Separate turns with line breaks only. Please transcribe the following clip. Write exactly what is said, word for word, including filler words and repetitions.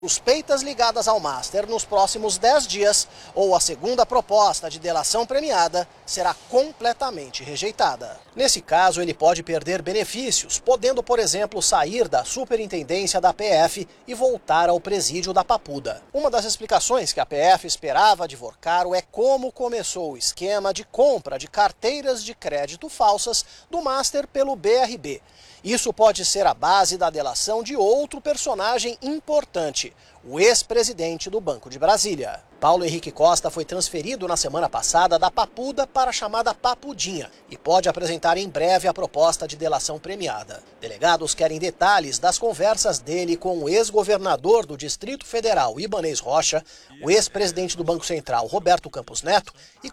Suspeitas ligadas ao Master nos próximos dez dias, ou a segunda proposta de delação premiada será completamente rejeitada. Nesse caso, ele pode perder benefícios, podendo, por exemplo, sair da superintendência da P F e voltar ao presídio da Papuda. Uma das explicações que a P F esperava de Vorcaro é como começou o esquema de compra de carteiras de crédito falsas do Master pelo B R B. Isso pode ser a base da delação de outro personagem importante, o ex-presidente do Banco de Brasília. Paulo Henrique Costa foi transferido na semana passada da Papuda para a chamada Papudinha e pode apresentar em breve a proposta de delação premiada. Delegados querem detalhes das conversas dele com o ex-governador do Distrito Federal, Ibanez Rocha, o ex-presidente do Banco Central, Roberto Campos Neto, e